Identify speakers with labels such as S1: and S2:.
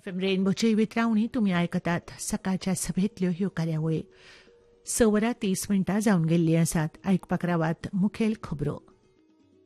S1: FM रेनबोचे वितरावणी तुम्ही ऐकतात. सकाळच्या सभेतल्यो ह्यो कार्यावळी 6:30 जावन गेल्ली आसात. ऐकपाक रावात मुखेल खबरो.